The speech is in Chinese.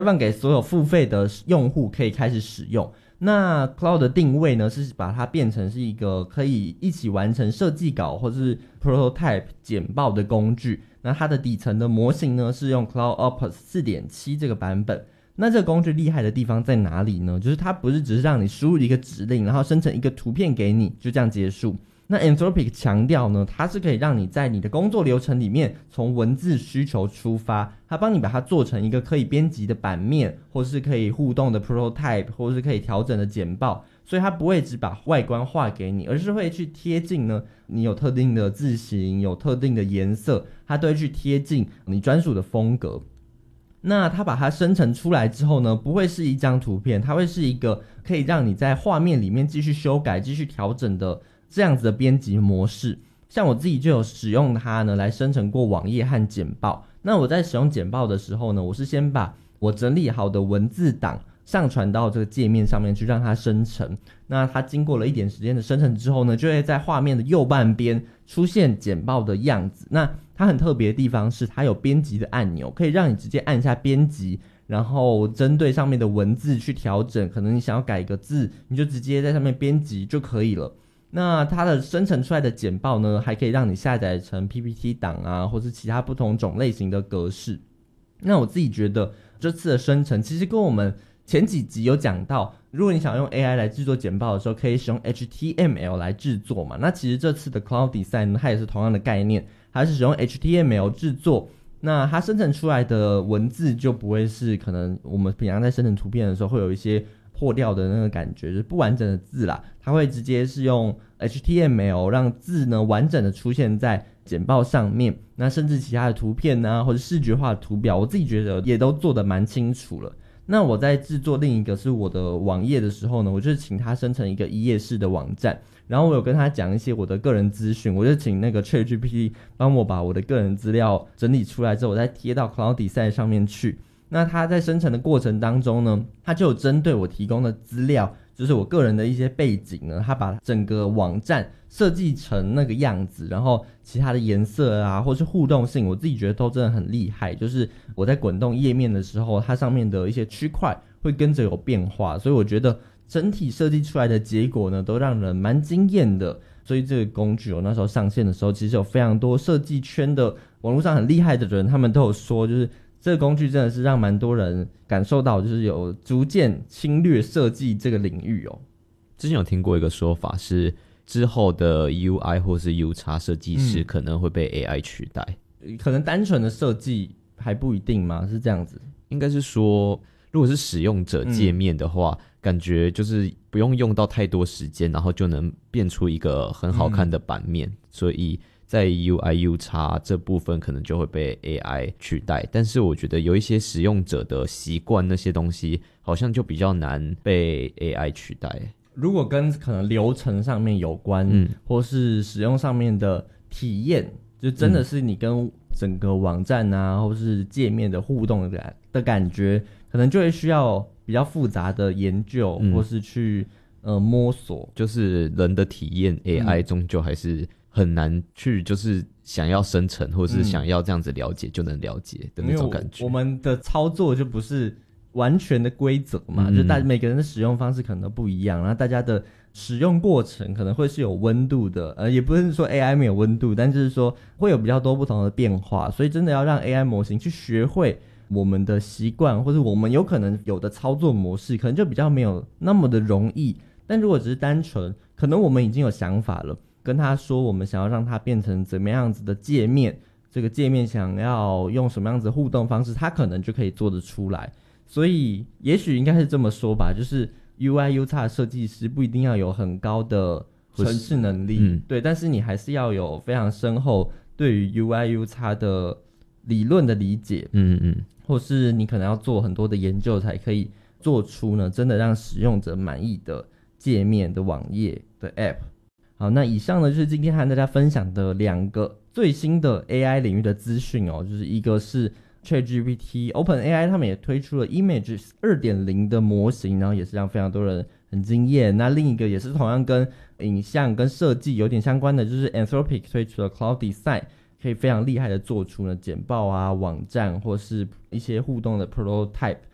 让给所有付费的用户可以开始使用。那 Cloud 的定位呢，是把它变成是一个可以一起完成设计稿或是 prototype 简报的工具。那它的底层的模型呢，是用 Cloud Opus 4.7 这个版本。那这个工具厉害的地方在哪里呢？就是它不是只是让你输入一个指令，然后生成一个图片给你，就这样结束。那 Anthropic 强调呢，它是可以让你在你的工作流程里面从文字需求出发，它帮你把它做成一个可以编辑的版面，或是可以互动的 prototype， 或是可以调整的简报。所以它不会只把外观画给你，而是会去贴近呢你有特定的字型，有特定的颜色，它都会去贴近你专属的风格。那它把它生成出来之后呢，不会是一张图片，它会是一个可以让你在画面里面继续修改继续调整的这样子的编辑模式。像我自己就有使用它呢来生成过网页和简报。那我在使用简报的时候呢，我是先把我整理好的文字档上传到这个界面上面去让它生成。那它经过了一点时间的生成之后呢，就会在画面的右半边出现简报的样子。那它很特别的地方是它有编辑的按钮，可以让你直接按下编辑，然后针对上面的文字去调整，可能你想要改个字，你就直接在上面编辑就可以了。那它的生成出来的简报呢，还可以让你下载成 PPT 档啊，或是其他不同种类型的格式。那我自己觉得这次的生成其实跟我们前几集有讲到，如果你想用 AI 来制作简报的时候，可以使用 HTML 来制作嘛。那其实这次的 Cloud Design 呢，它也是同样的概念，它是使用 HTML 制作。那它生成出来的文字就不会是可能我们平常在生成图片的时候会有一些破掉的那个感觉，就是不完整的字啦，它会直接是用 HTML 让字呢完整的出现在简报上面。那甚至其他的图片啊，或者视觉化的图表，我自己觉得也都做得蛮清楚了。那我在制作另一个是我的网页的时候呢，我就请他生成一个一页式的网站，然后我有跟他讲一些我的个人资讯，我就请那个 ChatGPT 帮我把我的个人资料整理出来之后，我再贴到 Cloud Design 上面去。那他在生成的过程当中呢，他就有针对我提供的资料，就是我个人的一些背景呢，他把整个网站设计成那个样子，然后其他的颜色啊，或是互动性，我自己觉得都真的很厉害。就是我在滚动页面的时候，它上面的一些区块会跟着有变化，所以我觉得整体设计出来的结果呢，都让人蛮惊艳的。所以这个工具那时候上线的时候，其实有非常多设计圈的网络上很厉害的人，他们都有说，就是这个工具真的是让蛮多人感受到，就是有逐渐侵略设计这个领域哦。 之前有听过一个说法是，之后的 UI 或是 UX 设计师可能会被 AI 取代， 可能单纯的设计还不一定吗？是这样子？ 应该是说，如果是使用者界面的话，感觉就是不用到太多时间，然后就能变出一个很好看的版面，所以在 UI、UX 这部分可能就会被 AI 取代。但是我觉得有一些使用者的习惯那些东西，好像就比较难被 AI 取代。 如果跟可能流程上面有关，或是使用上面的体验，就真的是你跟整个网站啊，或是界面的互动的感觉，可能就会需要比较复杂的研究，或是去摸索。就是人的体验 AI 终究还是很难去，就是想要生成或是想要这样子了解就能了解的那种感觉。 我们的操作就不是完全的规则嘛，就每个人的使用方式可能都不一样，然后大家的使用过程可能会是有温度的，也不是说 AI 没有温度，但就是说会有比较多不同的变化，所以真的要让 AI 模型去学会我们的习惯，或是我们有可能有的操作模式，可能就比较没有那么的容易。但如果只是单纯，可能我们已经有想法了，跟他说我们想要让它变成怎么样子的界面，这个界面想要用什么样子的互动方式，他可能就可以做得出来。所以也许应该是这么说吧，就是 UI、UX 设计师不一定要有很高的程式能力，对，但是你还是要有非常深厚对于 UI、UX 的理论的理解，或是你可能要做很多的研究才可以做出呢真的让使用者满意的界面的网页的 App。 好，那以上呢就是今天和大家分享的2个最新的 AI 领域的资讯哦，就是一个是ChatGPT，OpenAI 他们也推出了 Image 2.0 的模型，然后也是让非常多人很惊艳。那另一个也是同样跟影像跟设计有点相关的，就是 Anthropic 推出了 Cloud Design， 可以非常厉害的做出呢简报啊、网站或是一些互动的 prototype。